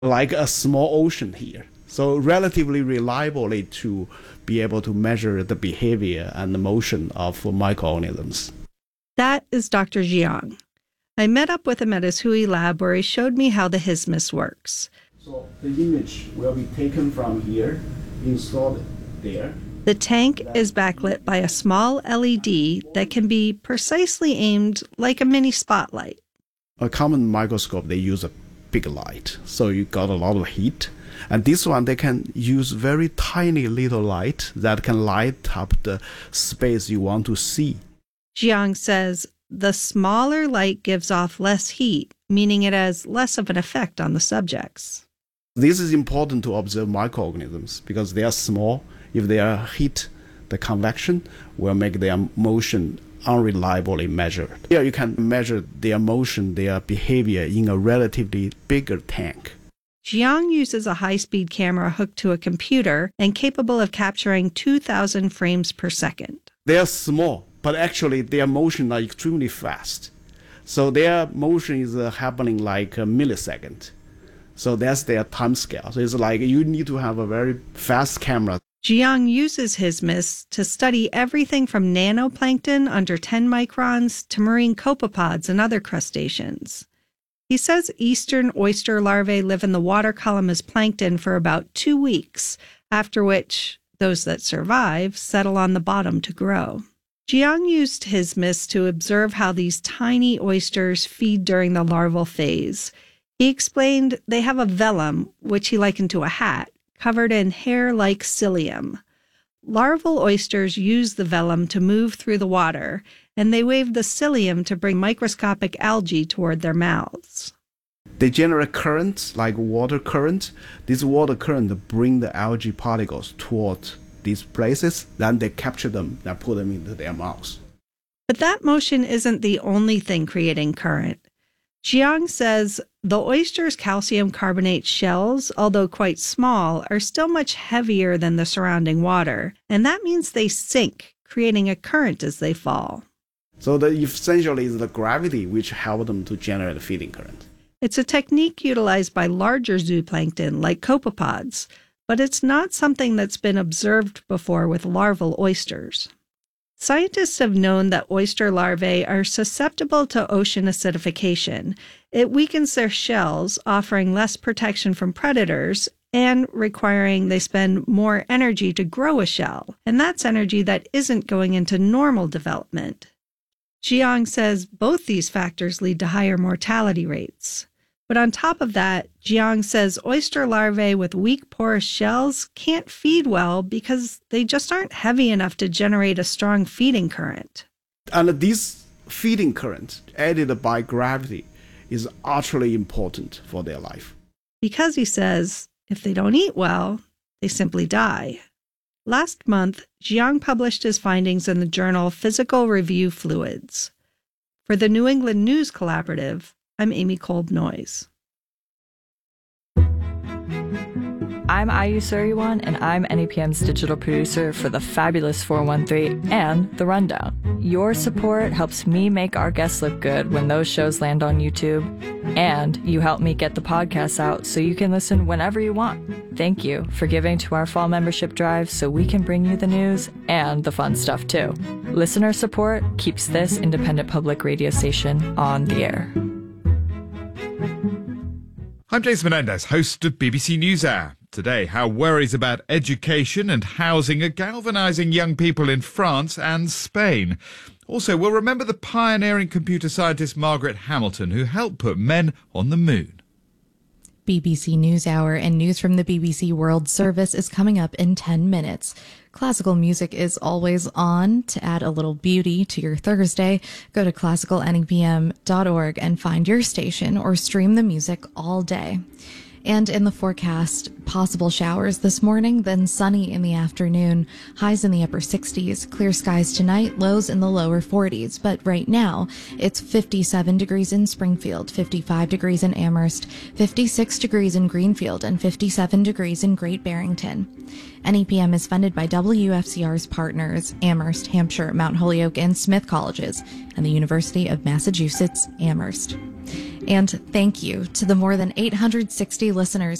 like a small ocean here. So relatively reliably to be able to measure the behavior and the motion of microorganisms. That is Dr. Jiang. I met up with him at his Hui lab where he showed me how the HISMIS works. So the image will be taken from here, installed there. The tank is backlit by a small LED that can be precisely aimed like a mini spotlight. A common microscope, they use a big light, so you got a lot of heat. And this one, they can use very tiny little light that can light up the space you want to see. Jiang says the smaller light gives off less heat, meaning it has less of an effect on the subjects. This is important to observe microorganisms because they are small. If they are heat, the convection will make their motion unreliably measured. Here you can measure their motion, their behavior in a relatively bigger tank. Jiang uses a high-speed camera hooked to a computer and capable of capturing 2,000 frames per second. They are small, but actually their motion are extremely fast. So their motion is happening like a millisecond. So that's their time scale. So it's like you need to have a very fast camera. Jiang uses HISMIS to study everything from nanoplankton under 10 microns to marine copepods and other crustaceans. He says eastern oyster larvae live in the water column as plankton for about 2 weeks, after which those that survive settle on the bottom to grow. Jiang used HISMIS to observe how these tiny oysters feed during the larval phase. He explained they have a velum, which he likened to a hat, covered in hair-like cilium. Larval oysters use the velum to move through the water, and they wave the cilium to bring microscopic algae toward their mouths. They generate currents, like water current. This water current bring the algae particles toward these places, then they capture them and put them into their mouths. But that motion isn't the only thing creating current. Jiang says the oyster's calcium carbonate shells, although quite small, are still much heavier than the surrounding water, and that means they sink, creating a current as they fall. So essentially is the gravity which helps them to generate a feeding current. It's a technique utilized by larger zooplankton like copepods, but it's not something that's been observed before with larval oysters. Scientists have known that oyster larvae are susceptible to ocean acidification. It weakens their shells, offering less protection from predators and requiring they spend more energy to grow a shell. And that's energy that isn't going into normal development. Jiang says both these factors lead to higher mortality rates. But on top of that, Jiang says oyster larvae with weak porous shells can't feed well because they just aren't heavy enough to generate a strong feeding current. And this feeding current added by gravity is utterly important for their life. Because, he says, if they don't eat well, they simply die. Last month, Jiang published his findings in the journal Physical Review Fluids. For the New England News Collaborative, I'm Amy Kolb-Noyes. I'm Ayu Suryawan, and I'm NEPM's digital producer for the Fabulous 413 and The Rundown. Your support helps me make our guests look good when those shows land on YouTube, and you help me get the podcasts out so you can listen whenever you want. Thank you for giving to our fall membership drive so we can bring you the news and the fun stuff too. Listener support keeps this independent public radio station on the air. I'm Jason Menendez, host of BBC NewsHour. Today, how worries about education and housing are galvanising young people in France and Spain. Also, we'll remember the pioneering computer scientist Margaret Hamilton, who helped put men on the moon. BBC NewsHour and news from the BBC World Service is coming up in 10 minutes. Classical music is always on. To add a little beauty to your Thursday, go to classicalnepm.org and find your station or stream the music all day. And in the forecast, possible showers this morning, then sunny in the afternoon, highs in the upper 60s, clear skies tonight, lows in the lower 40s. But right now, it's 57 degrees in Springfield, 55 degrees in Amherst, 56 degrees in Greenfield, and 57 degrees in Great Barrington. NEPM is funded by WFCR's partners, Amherst, Hampshire, Mount Holyoke, and Smith Colleges, and the University of Massachusetts, Amherst. And thank you to the more than 860 listeners